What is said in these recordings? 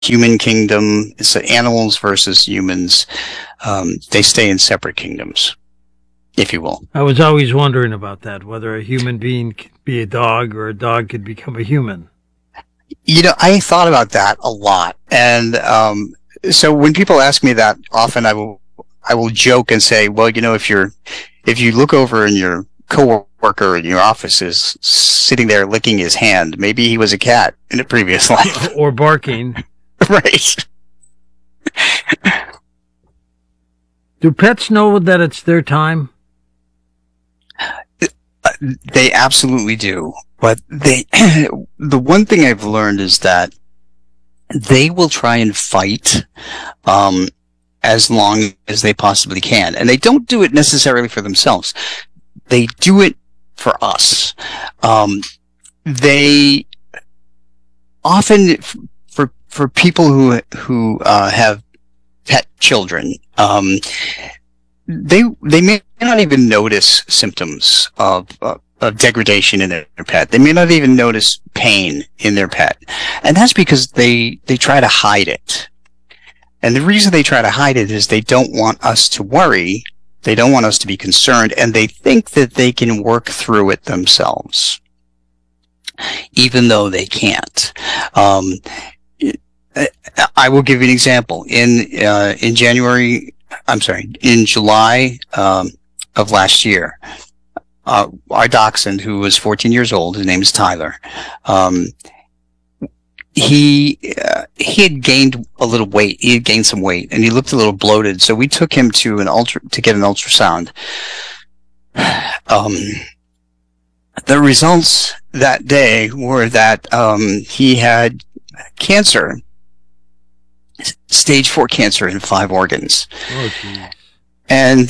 human kingdom. It's animals versus humans. They stay in separate kingdoms, if you will. I was always wondering about that, whether a human being could be a dog or a dog could become a human. I thought about that a lot. And so when people ask me that, often I will joke and say, well, if you look over and your coworker in your office is sitting there licking his hand, maybe he was a cat in a previous life. Or barking. Right. Do pets know that it's their time? They absolutely do. But the one thing I've learned is that they will try and fight as long as they possibly can. And they don't do it necessarily for themselves. They do it for us. They often, for people who have pet children, they may not even notice symptoms of degradation in their pet. They may not even notice pain in their pet. And that's because they try to hide it. And the reason they try to hide it is they don't want us to worry. They don't want us to be concerned. And they think that they can work through it themselves, even though they can't. I will give you an example. In July of last year, our dachshund, who was 14 years old, his name is Tyler, he had gained a little weight. He had gained some weight, and he looked a little bloated. So we took him to get an ultrasound. The results that day were that he had cancer, stage 4 cancer in 5 organs. Oh, geez. And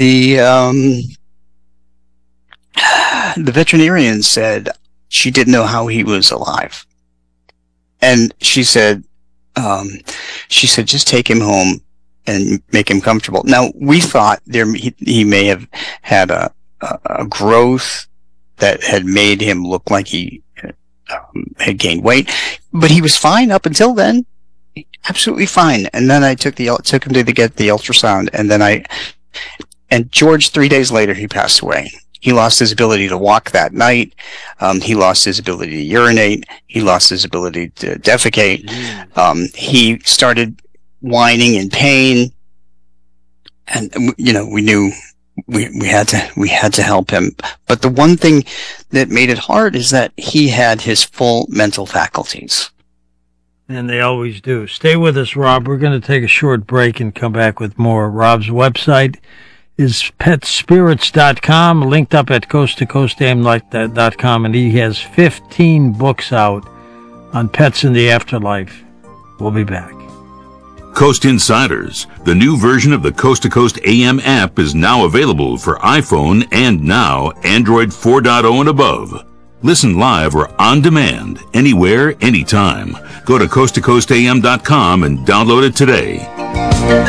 the veterinarian said she didn't know how he was alive. And she said, just take him home and make him comfortable. Now, we thought he may have had a growth that had made him look like he had gained weight, but he was fine up until then. Absolutely fine. And then I took him to get the ultrasound, and George, 3 days later, he passed away. He lost his ability to walk that night. He lost his ability to urinate. He lost his ability to defecate. He started whining in pain, and we knew we had to help him. But the one thing that made it hard is that he had his full mental faculties. And they always do. Stay with us, Rob. We're going to take a short break and come back with more. Rob's website is petspirits.com, linked up at coasttocoastamlikeThat.com, and he has 15 books out on pets in the afterlife. We'll be back. Coast Insiders, the new version of the Coast to Coast AM app, is now available for iPhone and now Android 4.0 and above. Listen live or on demand, anywhere, anytime. Go to coasttocoastam.com and download it today.